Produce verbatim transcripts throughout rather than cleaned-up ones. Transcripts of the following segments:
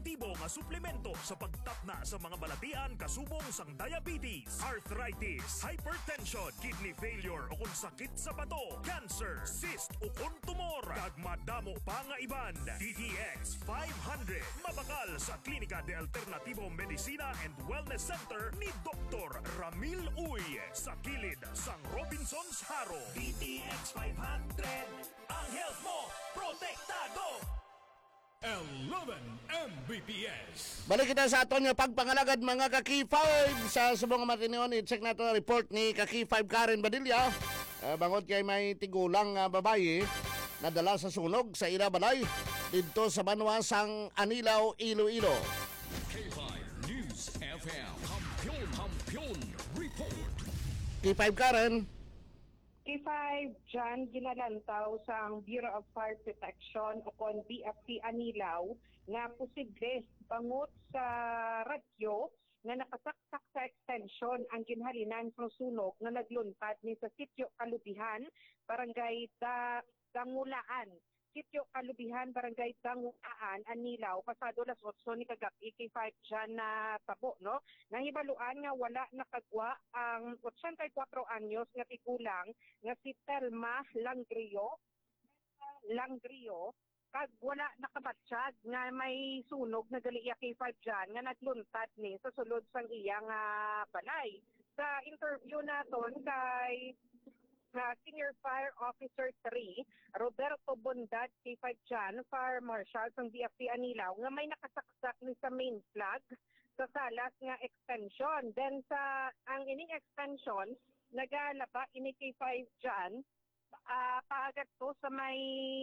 epektibo nga suplemento sa pagtapna sa mga balatian kasubong sang diabetes, arthritis, hypertension, kidney failure o kung sakit sa bato, cancer, cyst o kung tumor, kag madamo pa nga iban. D T X five hundred mabakal sa Klinika de Alternativo Medicina and Wellness Center ni Doktor Ramil Uy sa kilid sang Robinson's Haro. D T X five hundred, ang health mo protektado. eleven M B P S. Balik kita sa aton nga pagpangalagad mga Kaki five sa subong matinion. I-check na ito report ni Kaki five Karen Badilla. Uh, bangod kay may tigulang uh, babae nadala sa sunog sa Irabalay dito sa Banwasang Anilaw, Iloilo. K five News F M. Kampiyon, kampiyon, report. K five Karen. K five dyan ginalantaw sa Bureau of Fire Protection o kon B F P Anilaw na posible bangot sa radyo na nakasaksak sa extension ang ginhalinan ng sunog na nagluntad ni sa Sitio Kalubihan, Barangay da Dangulaan. Sitio Kalubihan, Barangay Dangulaan, Anilaw, pasado las otso ni kagabi K five dyan na tabo, no? Nahibaluan nga wala nakagwa ang eighty-four anyos nga tigulang nga si Telma Langrio, Langrio, kag wala nakabatsyag nga may sunog na gali iya K five dyan nga nagluntad ni sa sulod sang iyang uh, balay. Sa interview naton kay Uh, Senior Fire Officer three, Roberto Bondad, K five dyan, Fire Marshal ng B F P Anilaw, nga may nakasaksak ni sa main flag sa salas nga extension. Then sa ang ining extension, nagalaba ini K five dyan, uh, paagat to sa may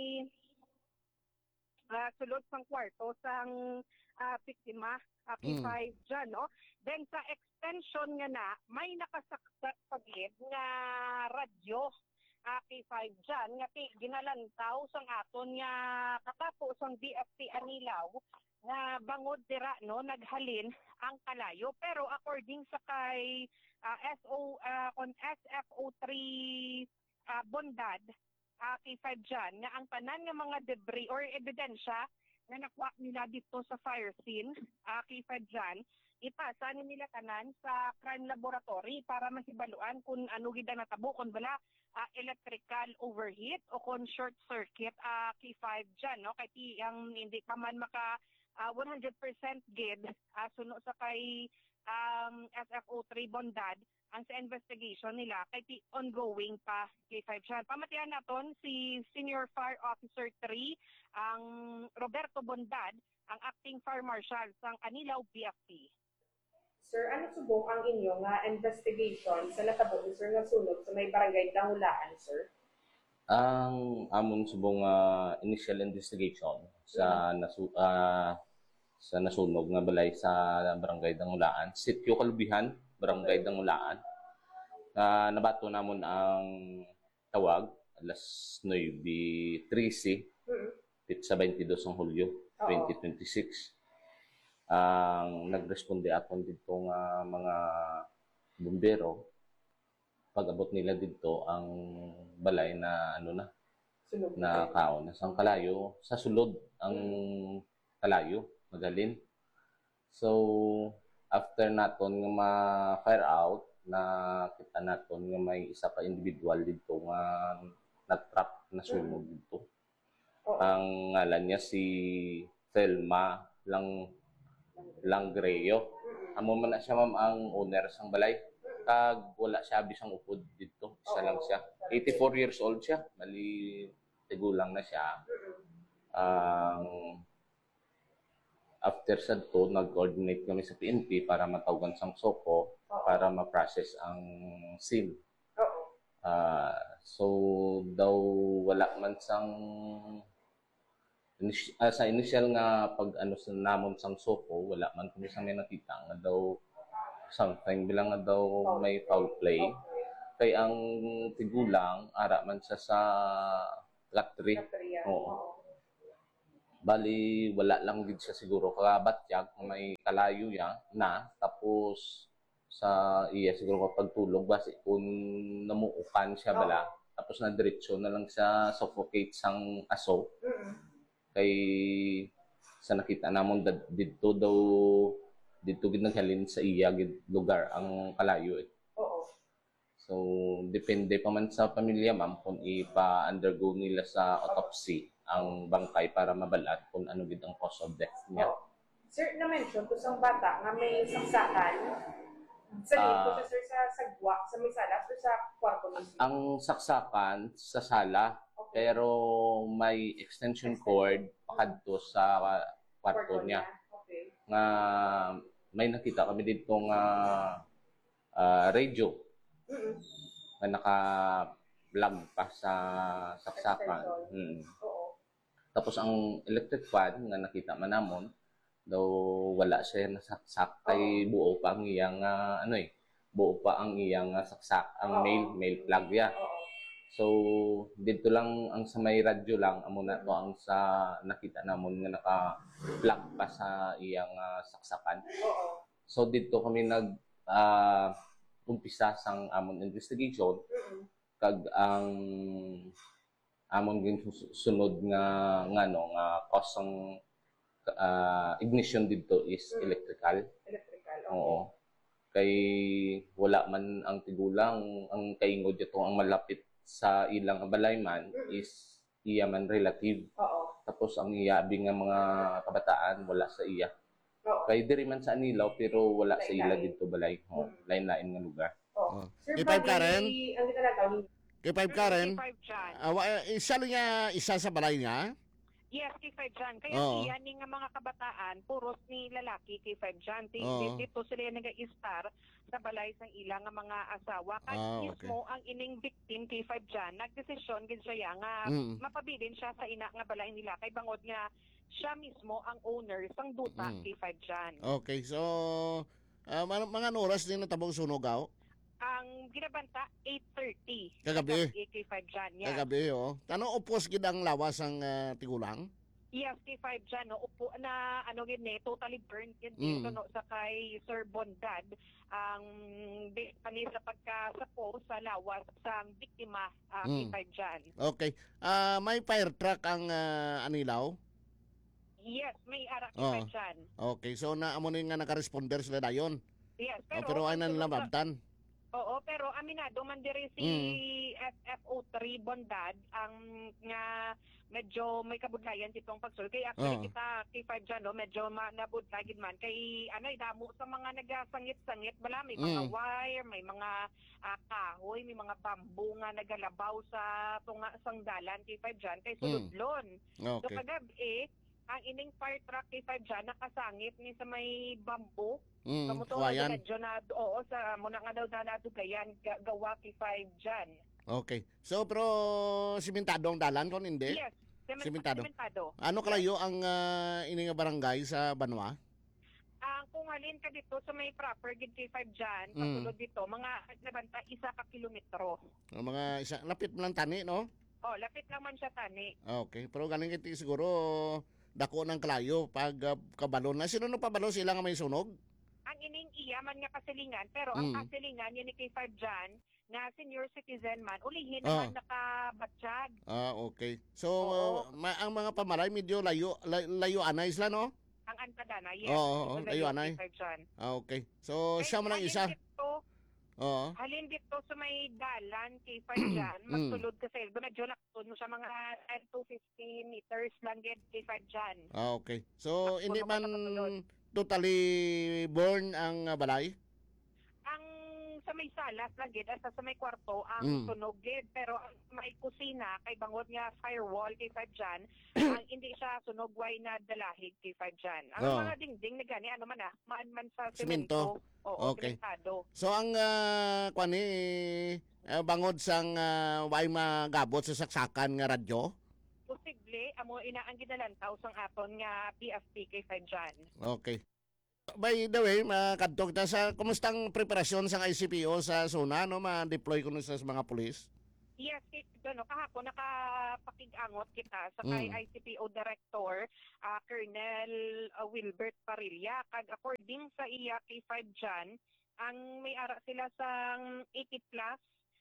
uh, sulod sang kwarto sang uh, biktima, uh, K five mm. dyan, no? Then sa extension nga na, may nakasaksak pagid nga radyo uh, K five dyan, nga ginalantaw sang aton nga katapo sang B F P Anilaw nga bangod dira, no, naghalin ang kalayo. Pero according sa kay uh, S O uh, on S F O three uh, Bondad, uh, K five dyan, nga ang tanan nga mga debris or ebidensya na nakuha nila dito sa fire scene, uh, K five dyan, ipasa nila tanan sa crime laboratory para mahibaluan kung ano gid ang natabo, kung bala uh, electrical overheat o kung short circuit uh, K five dyan, no? Kaya ang hindi pa man maka uh, one hundred percent gid uh, suno sa kay um, S F O three Bondad ang sa investigation nila kay ongoing pa K five dyan. Pamatihan naton si Senior Fire Officer three, ang Roberto Bondad, ang Acting Fire Marshal sang Anilaw B F P. Sir, ano subok ang inyong uh, investigation sa natabo ni Sir nga sunog sa may barangay Dangulaan, sir? Ang amon subong uh, initial investigation sa mm-hmm. nasu uh, sa nasunog nga balay sa barangay Dangulaan, Sitio Kalubihan, barangay Dangulaan. Uh, nabato namon ang tawag alas nine thirty mm-hmm. sa twenty-two ng Hulyo twenty twenty-six. Ang uh, nagresponde aton dito nga mga bumbero, pag-abot nila dito ang balay na ano na sulod na kaon na sang kalayo sa sulod ang kalayo magalin. So after naton nga ma-fire out, na kita naton nga may isa ka individual dito nga na-trap na sunog dito. Oh. Ang ngalan niya si Telma Lang Langreo. Amo man na siya, ma'am, ang owner sang balay. Kag wala siya bisang upod dito. Isa lang siya. eighty-four years old siya. Bali, tigulang na siya. Ang um, after sa to, nag-coordinate kami sa P N P para matawagan sang SOCO para ma-process ang scene. Uh, so, daw wala man sang Uh, sa initial nga pag ano sa namon sang SOCO, wala man kami sa may nakita nga daw something bilang nga daw may foul play. Kay ang tigulang ara man siya sa latri. Oo. Bali wala lang gid siya siguro kabatyag may kalayo ya na tapos sa iya siguro kapag tulog basi kung namuukan siya bala tapos na diretso na lang siya suffocate sang aso. Kay sa nakita namon dad- didto daw didto gid naghalin sa iya gid lugar ang kalayo eh. Oo. So depende pa man sa pamilya ma'am kung ipa-undergo nila sa autopsy ang bangkay para mabalat kung ano gid ang cause of death niya. Oo. Sir, na-mention ko sa bata nga may saksakan. Sa Ah. uh, sir, sa sagwa, sa may sala, sir, sa kwarto mismo. Ang saksakan sa sala Okay. pero may extension cord pakadto sa kwarto niya. Okay. Nga may nakita kami dito nga ah, radio Mm-mm. na naka-plug pa sa saksakan. Extension. Mm. Oo. Tapos ang electric fan nga nakita man namon daw wala siya nasaksak kay buo pa ang iyang ah, ano eh buo pa ang iyang ah, saksak ang Oo. mail mail plug ya. Oo. So dito lang ang sa may radyo lang amo na to ang sa nakita namon nga naka-plug pa sa iyang ah, saksakan. Oo. So dito kami nag ah, umpisa sang amon investigation Mm-mm. kag ang amon gin sus- sunod nga ngano nga cause ng ah, ignition dito is Mm. electrical. Electrical. Okay. Oo. Kay wala man ang tigulang ang kaingod ito ang malapit sa ilang abalayman Mm. is iya man relative. Oo. Tapos ang iyabi nga mga kabataan wala sa iya. Oo. Kay diri man sa Anilaw pero wala sa ila Lain-lain. dito balay. Oo, Mm. lain-lain nga lugar. Oo. Oh. Sir, Kay Five bali, Karen? ang gitanataw ni Kay five Karen, K five Jan. uh, wa- isa lang niya, isa sa balay niya. Yes, K five Jan. Kaya Oo. iyan ni nga mga kabataan, puros ni lalaki K five Jan. Di, Oo. dito sila yung nag-star sa balay sang ilang nga mga asawa. Kag Ah, okay. mismo ang ining victim K five Jan, nagdesisyon gid siya nga Mm. mapabilin siya sa ina nga balay nila kay bangod nga siya mismo ang owner sang duta Mm. K five Jan. Okay, so ah, mga, mga oras din natabong sunogaw. Ang ginabanta eight thirty. Kagabi. K five Jan. Yes. Kagabi, oh. Tanong upos gid ang lawas ang ah, tigulang. Yes, K five Jan, no, upo na, ano yun eh, totally burned yun Mm. dito, no, sa kay Sir Bondad, ang di, pani sa pagkasapo sa lawas sa biktima, uh, Mm. K five Jan. Okay. Ah, may fire truck ang ah, Anilaw. Yes, may ara K Oo. five Jan. Okay, so naamo ni nga naka-responder sila dayon. Yes, Pero, pero, oh, pero ay ang na nila sunod sa- mabtan. Oo, pero aminado man diri si S F O three Bondad ang nga medyo may kabudlayan ditong pagsul. Kaya actually Oo. kita K five Jan, no, medyo ma- nabudlagid man. Kay ano, damo sa mga nagasangit-sangit, bala, may mga Mm. wire, may mga ah, kahoy, may mga bamboo nga nagalabaw sa tunga sang dalan K five Jan. Kay suludlon. So Okay. kagabi, ang ining fire truck K five Jan nakasangit ni sa may bamboo. Mm, Kamuto kawayan. medyo na oo sa muna nga daw na nadugayan ga- gawa K five Jan. Okay. So pero simentado ang dalan kon hindi? Yes, sement- Simentado. simentado. Ano kalayo ang uh, ini nga barangay sa Banwa? Ang kung halin ka dito sa may proper gid K five Jan, Mm. pasulod dito mga nabanta isa ka kilometro. Ang mga isa, lapit man lang tani, no? Oh, lapit lang man siya tani. Okay. Pero galing kiti siguro dako ng kalayo pag uh, kabalon na. Sino no pabalo sila nga may sunog? Ang ining iya man nga kasilingan, pero Mm. ang kasilingan yun ni K five Jan na senior citizen man, ulihin Oh. naman nakabatsyag. Ah, okay. So Oo. ma- ang mga pamaray medyo layo lay- layo anay sila, no? Ang antadana, yes. Oo, oo, oo. Ito na Ayun, yung anay. K five Jan. Ah, okay. So Kay siya man ang halin isa. Dito, Oo. halin dito sa may dalan K five Jan, Mm. magsulod ka sa medyo nakatun mo siya mga ten to fifteen meters lang gid K five Jan. Ah, okay. So Takbo hindi naman man nakatulod. totally born ang uh, balay? Ang sa may salas lang gid asa sa may kwarto ang Mm. sunog gid, pero ang may kusina kay bangod nga firewall K five Jan, ang hindi siya sunog way na dalahig K five Jan. Ang Oo. mga dingding na gani ano man ah, maan man sa Semento. semento. Oo, Okay. sementado. So ang uh, kwani uh, bangod sang uh, way magabot sa saksakan nga radyo? Posible amo ina ang ginalantaw sang aton nga P F P K five Jan. Okay. By the way, makadtog ta sa kumustang preparasyon sang I C P O sa zona, no? Ma-deploy ko nun sa mga pulis? Yes, kay ano, kahapon nakapakig-angot kita sa kay Mm. I C P O Director ah, Colonel ah, Wilbert Parilla. Kag according sa iya K five Jan, ang may ara sila sang eighty plus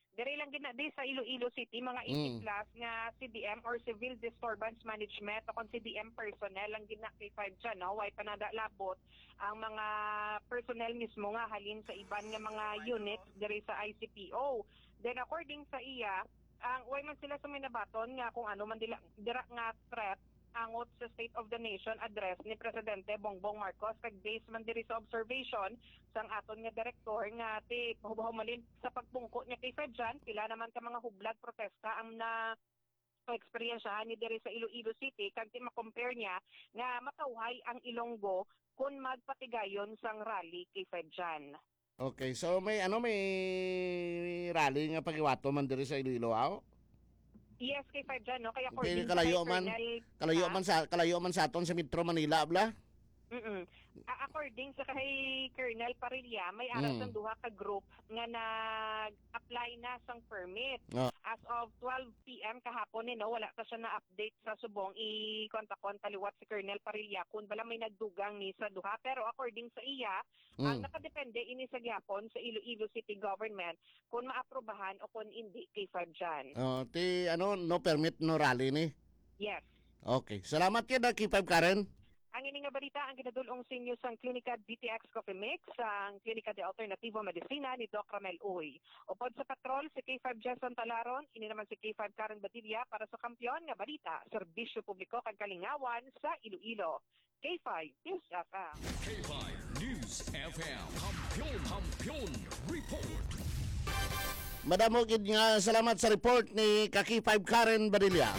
Diri lang gina di sa Iloilo City mga Mm. eighty plus nga C D M or Civil Disturbance Management o C D M personnel lang gina K five dyan, no? Way panada labot ang mga personnel mismo nga halin sa iban nga mga units diri sa I C P O. Then according sa iya, ang way man sila suminabaton nga kung ano man dila dira nga threat angot sa State of the Nation address ni Presidente Bongbong Marcos kag based man diri sa observation sang aton nga direktor nga ti humalin sa pagpungko niya kay Fedjan pila naman ka mga hublag protesta ang na experiencehan ni diri sa Iloilo City kag ti ma-compare niya nga makauhay ang Ilonggo kung magpatigayon sang rally kay Fedjan. Okay, so may ano may rally nga pagiwato man diri sa Iloilo, aw? Yes, kay Fedjan, no? Kaya Okay, according kalayo kay man. Colonel- Kalayo Ha? man sa kalayo man sa aton sa Metro Manila, bla. Mm-mm. A- According sa kay Colonel Parilla, may aras Mm. ng duha ka group nga nag-apply na sang permit. Ah. As of twelve p m kahapon eh, no, wala pa siya na-update sa subong. I-kontakon taliwat si Colonel Parilla kung bala may nagdugang ni sa duha. Pero according sa iya, ang Mm. nakadepende ini sa gyapon sa Iloilo City Government kung maaprobahan o kung hindi kay Fabjan. Oh, ti ano no permit no rally ni. Yes. Okay. Salamat kid K five Karen. Ang ini nga balita ang ginadulong sa inyo sang Klinika D T X Coffee Mix, ang Klinika de Alternativo Medicina ni Doc Ramel Uy. Upod sa patrol, si K five Jason Talaron, ini naman si K five Karen Badilla para sa kampiyon nga balita, serbisyo publiko kag kalingawan sa Iloilo. K five News F M. K five News F M. Kampiyon, kampiyon, report. Madamo gid nga salamat sa report ni K five Karen Badilla.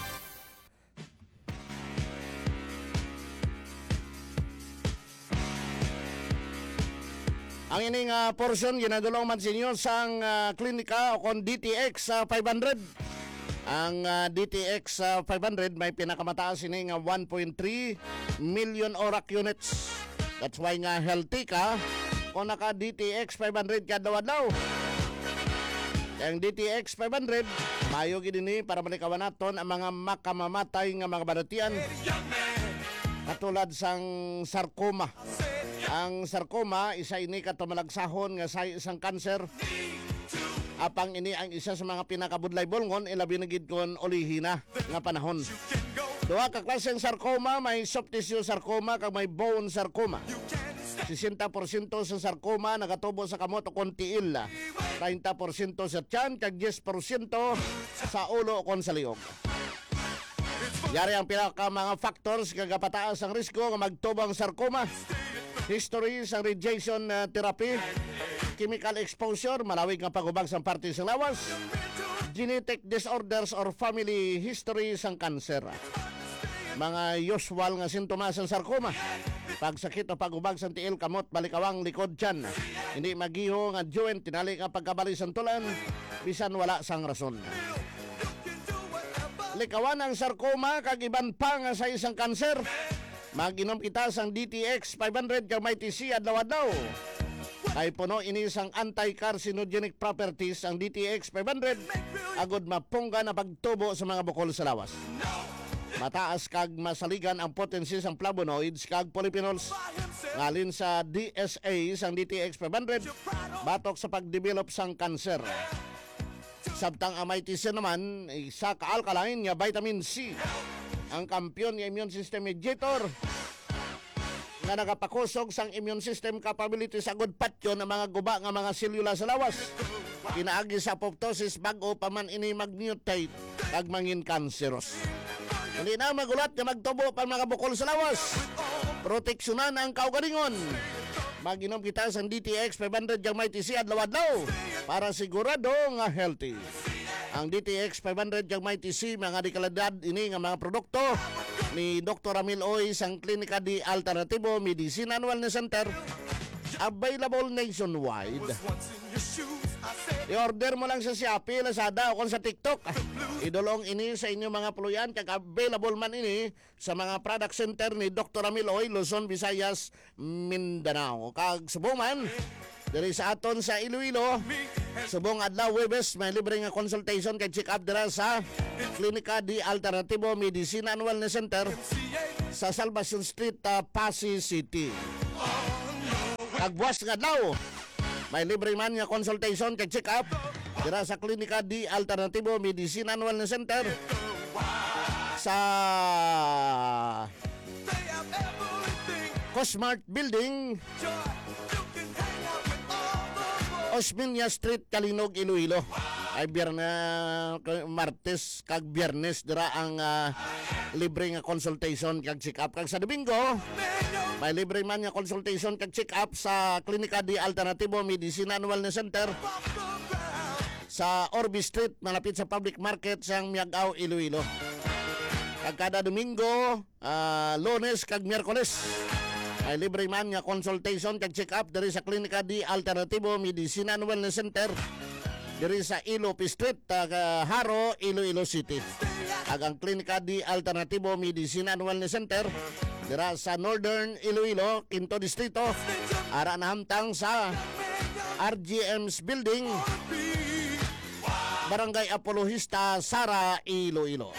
Ang ining uh, portion ginadulong man sa inyo sang uh, klinika o kon D T X uh, five hundred. Ang uh, D T X uh, five hundred may pinakamataas ini nga one point three million orak units. That's why nga healthy ka kung naka D T X five hundred kada adlaw. Ang D T X five hundred mayo gid ini para malikawan naton ang mga makamamatay nga mga balatian. Katulad sang sarcoma. Ang sarcoma, isa ini katumalagsahon nga sa isang kanser. Apang ini ang isa sa mga pinakabudlay bolngon, ilabi na gid kon olihina nga panahon. Duha ka klaseng sarcoma, may soft tissue sarcoma kag may bone sarcoma. sixty percent sa sarcoma nagatubo sa kamot o kon tiil. thirty percent sa tiyan kag ten percent sa ulo o kon sa liog. Yari ang pinaka mga factors kagapataas ang risko nga magtubang sarcoma. History sa radiation uh, therapy, chemical exposure, malawig nga pagubag sa parte sa lawas, genetic disorders or family history sang cancer. Mga usual nga sintomas ng sarcoma, pagsakit o pagubag sa tiil, kamot, balikawang, likod, tiyan. Hindi magiho nga joint, tinali nga pagkabali sa tulan, bisan wala sang rason. Likawan ang sarcoma, kag iban pa nga sa isang cancer. Mag-inom kita sang D T X five hundred kag may T C adlaw-adlaw. Kay puno ini sang anti-carcinogenic properties ang D T X five hundred agud mapungga na pagtubo sa mga bukol sa lawas. Mataas kag masaligan ang potency sang flavonoids kag polyphenols. Ngalin sa D S A sang D T X five hundred batok sa pagdevelop sang kanser. Sabtang ang may T C naman isa ka alkaline nga vitamin C. Ang kampiyon ng immune system mediator nga nagapakusog sang immune system capability sa good patyo ng mga guba nga mga selula sa lawas. Kinaagi sa apoptosis bago pa man ini mag-mutate kag mangin cancerous. Hindi na magulat nga magtubo pa mga bukol sa lawas. Proteksyonan ang kaugalingon. Mag-inom kita sang D T X five hundred yang may T C adlaw-adlaw para sigurado nga healthy. Ang D T X five hundred yang may T C mga dekalidad ini nga mga produkto ni Doctor Ramil Oy sang Klinika di Alternativo Medicina and Wellness Center, available nationwide. I-order mo lang sa Shopee, Lazada o kung sa TikTok. Idulong ini sa inyong mga puluyan kag available man ini sa mga product center ni Doctor Ramil Oy, Luzon, Visayas, Mindanao. Kag subong man diri sa aton sa Iloilo, subong adlaw Huwebes may libre nga consultation kay check up dira sa Klinika di Alternativo Medicina and Wellness Center sa Salvacion Street, uh, Pasig City. Kag buwas nga adlaw may libre man nga consultation kay check up dira sa Klinika di Alternatibo Medicine and Wellness Center sa Cosmart Building, Osmeña Street, Kalinog, Iloilo. Ay biyernes, Martes kag Biyernes dira ang uh, libre nga consultation kag check up. Kag sa Domingo may libre man nga consultation kag check up sa Klinika di Alternatibo Medicine and Wellness Center sa Orby Street malapit sa Public Market sang Miagao, Iloilo. Kag kada Domingo, uh, Lunes kag Miyerkules ay libre man nga consultation kag check up diri sa Klinika di Alternatibo Medicine and Wellness Center diri sa Ilopi Street, uh, Haro, Iloilo City. Kag ang Klinika di Alternatibo Medicine and Wellness Center dira sa Northern Iloilo, Quinto Distrito, ara nahamtang sa R G M's Building, Barangay Apologista, Sara, Iloilo.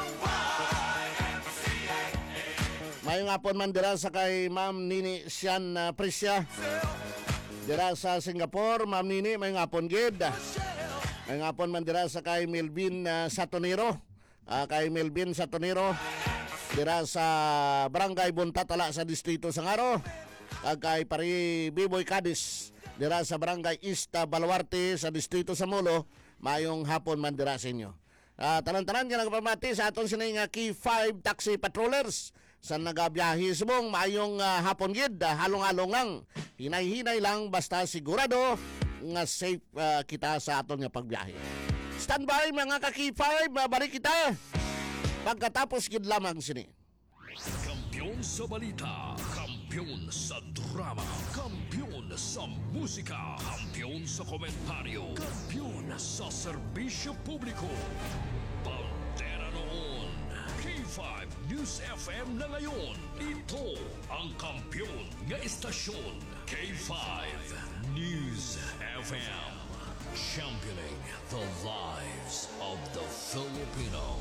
Mayong hapon man dira sa kay Ma'am Nini Sian uh, Prisya dira sa Singapore. Ma'am Nini, mayong hapon gid. Mayong hapon man dira sa kay Melvin uh, Satonero. Uh, kay Melvin Satonero dira sa Barangay Buntatala sa Distrito Sangaro. Kag kay Pari Biboy Cadiz dira sa Barangay East Baluarte sa Distrito Samulo. Mayong hapon man dira sa inyo. Uh, tanan-tanan nga nagpamati sa aton sinay nga Key five taxi patrollers sa nagabiyahe subong mayong uh, hapon gid, uh, halong-halong lang, hinay-hinay lang basta sigurado nga safe uh, kita sa aton nga pagbiyahe. Standby mga ka-Key five, mabalik kita pagkatapos gid lamang sini. Kampiyon sa balita, kampiyon sa drama, kampiyon sa musika, kampiyon sa komentaryo, kampiyon sa serbisyo publiko. Bandera noon, K five News F M na ngayon. Ito ang kampiyon nga istasyon, K five News F M. Championing the lives of the Filipino.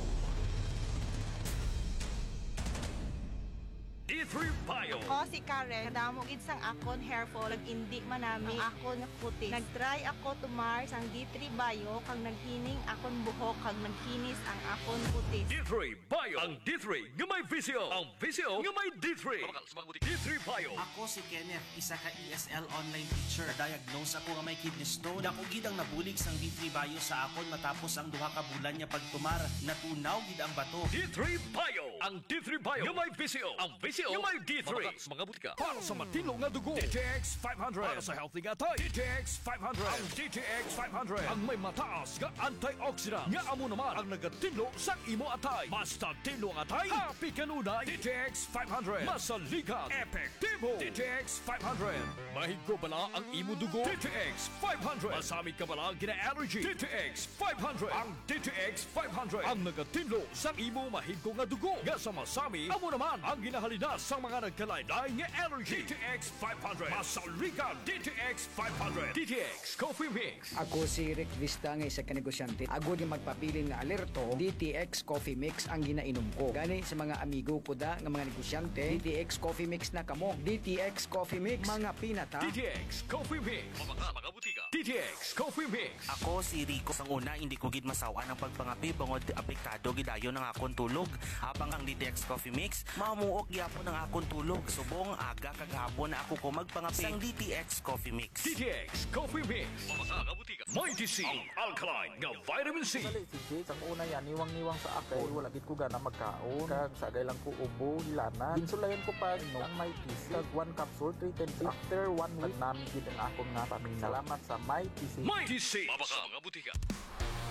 D three Bio. Ako si Karen, kadamo gid sang akon hair fall, indi manami ang akon nga puti. Nagtry ako tumar sang D three Bio kang naghining akon buhok kang naghinis ang akon puti. D three Bio. Ang D three nga may visyo. Ang visyo nga may D three. D three Bio. Ako si Kenneth, isa ka E S L online teacher. Diagnose ako nga may kidney stone. Dako gid ang nabulig sang D three Bio sa akon matapos ang duha ka bulan nga pagtumar. Natunaw gid ang bato. D three Bio. Ang D three Bio nga may visyo. Ang visyo nga may D three. Mga butika. Para sa matino nga dugo. D T X five hundred. Para sa healthy nga tay. D T X five hundred. Ang D T X five hundred. Ang may mataas nga antioxidant. Nga amo naman ang nagatilo sa imo atay. Basta tilo nga atay. Happy kanunay. D T X five hundred. Masaligan. Epektibo. D T X five hundred. Mahigo bala ang imo dugo. D T X five hundred. Masamit ka bala gina-allergy. D T X five hundred. Ang D T X five hundred. Ang nagatilo sa imo mahigo nga dugo. Nga sa masami, amo naman ang ginahalina sa mga nagkalaylay nga allergy. D T X five hundred. Masaligan. D T X five hundred. D T X Coffee Mix. Ako si Rick Vista nga isa ka negosyante. Ako di magpapilin nga alerto, D T X Coffee Mix ang ginainom ko. Gani sa mga amigo ko da nga mga negosyante, D T X Coffee Mix na kamo. D T X Coffee Mix, mga pinata. D T X Coffee Mix. Mga mga butika. D T X Coffee Mix. Ako si Rico. Sang una, hindi ko gid masawa ng pagpangapi bangod apektado gidayon ng akon tulog. Habang ang D T X Coffee Mix, mamuok gyapon ng akon tulog. Subong aga kagahapon na ako ko magpangapi sang D T X Coffee Mix. D T X Coffee Mix. Mga mga butika. Mighty C. Ang alkaline nga vitamin C. Dali si Jake, ang una yan, niwang-niwang sa akin. Wala gid ko gana magkaon. Kag sagay lang ko ubo, hilana. Insulayan ko pa no, ang Mighty C. Kag one capsule, three ten C. After one week, namin gid ang akong nga pamilya. Salamat sa Mighty C. Mighty C. Mga mga butika.